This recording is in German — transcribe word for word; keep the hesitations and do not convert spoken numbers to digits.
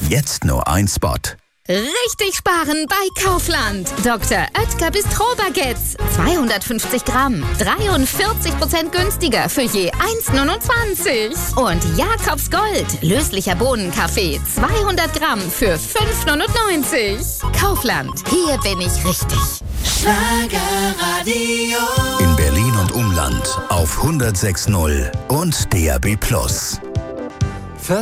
Jetzt nur ein Spot. Richtig sparen bei Kaufland. Doktor Oetker Bistro-Baguettes. zweihundertfünfzig Gramm. dreiundvierzig Prozent günstiger für je eins neunundzwanzig. Und Jakobs Gold. Löslicher Bohnenkaffee. zweihundert Gramm für fünf neunundneunzig. Kaufland. Hier bin ich richtig. Schlagerradio. In Berlin und Umland auf hundertsechs Komma null und D A B plus.